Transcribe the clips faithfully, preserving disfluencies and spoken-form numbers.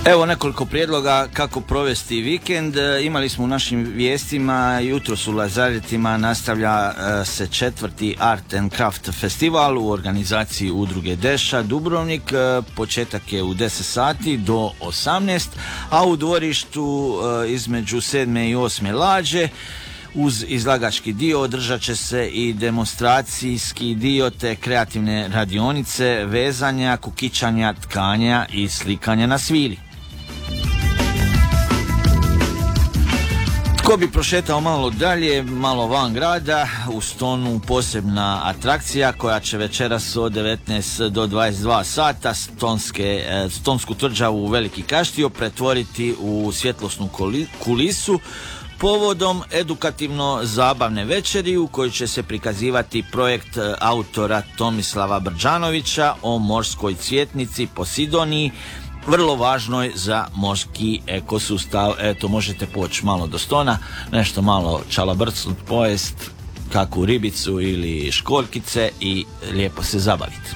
Evo nekoliko prijedloga kako provesti vikend. Imali smo u našim vijestima, jutros u Lazaretima nastavlja se četvrti Art and Craft festival u organizaciji udruge Deša Dubrovnik. Početak je u deset sati do osamnaest, a u dvorištu između sedme i osme lađe uz izlagački dio održat će se i demonstracijski dio te kreativne radionice vezanja, kukičanja, tkanja i slikanja na svili. Tko bi prošetao malo dalje, malo van grada, u Stonu posebna atrakcija koja će večeras od devetnaest do dvadeset dva sata stonske, stonsku tvrđavu u Veliki Kaštio pretvoriti u svjetlosnu kulisu povodom edukativno-zabavne večeri u kojoj će se prikazivati projekt autora Tomislava Brđanovića o morskoj cvjetnici Posidoniji, vrlo važnoj za morski ekosustav. Eto, možete poći malo do Stona, nešto malo čalabrcnut, pojest kakvu ribicu ili školjkice i lijepo se zabaviti.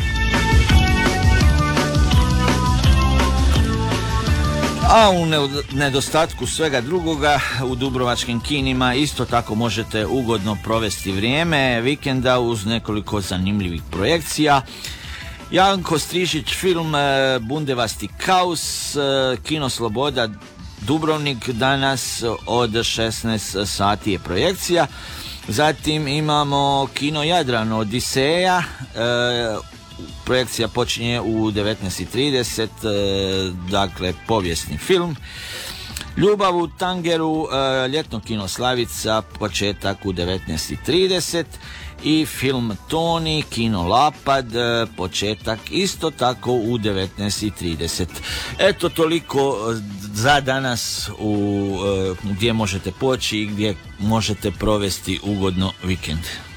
A u nedostatku svega drugoga, u dubrovačkim kinima isto tako možete ugodno provesti vrijeme vikenda uz nekoliko zanimljivih projekcija. Janko Strižić film Bundevasti kaos, Kino Sloboda Dubrovnik danas od šesnaest sati je projekcija. Zatim imamo Kino Jadran Odiseja, projekcija počinje u devetnaest i trideset, dakle povijesni film. Ljubav u Tangeru, ljetno kino Slavica, početak u devetnaest i trideset i film Toni, kino Lapad, početak isto tako u devetnaest i trideset. Eto, toliko za danas u, gdje možete poći i gdje možete provesti ugodno vikend.